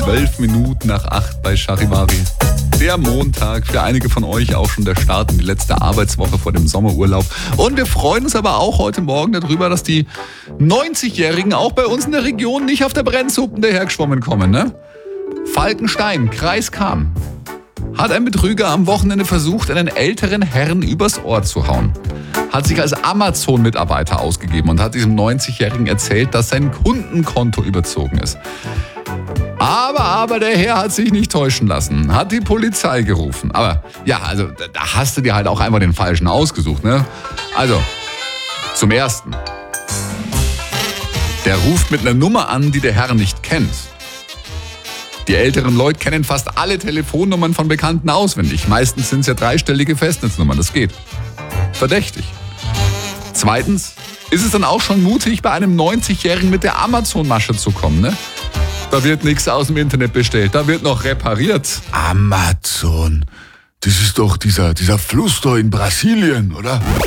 12 Minuten nach 8 bei Charivari. Der Montag, für einige von euch auch schon der Start in die letzte Arbeitswoche vor dem Sommerurlaub. Und wir freuen uns aber auch heute Morgen darüber, dass die 90-Jährigen auch bei uns in der Region nicht auf der Brennsuppen dahergeschwommen kommen, ne? Falkenstein, Kreis Cham. Hat ein Betrüger am Wochenende versucht, einen älteren Herrn übers Ohr zu hauen. Hat sich als Amazon-Mitarbeiter ausgegeben und hat diesem 90-Jährigen erzählt, dass sein Kundenkonto überzogen ist. Aber der Herr hat sich nicht täuschen lassen, hat die Polizei gerufen. Aber ja, also da hast du dir halt auch einfach den Falschen ausgesucht, ne? Also, zum Ersten. Der ruft mit einer Nummer an, die der Herr nicht kennt. Die älteren Leute kennen fast alle Telefonnummern von Bekannten auswendig. Meistens sind es ja dreistellige Festnetznummern, das geht. Verdächtig. Zweitens ist es dann auch schon mutig, bei einem 90-Jährigen mit der Amazon-Masche zu kommen, ne? Da wird nichts aus dem Internet bestellt, da wird noch repariert. Amazon, das ist doch dieser Fluss da in Brasilien, oder?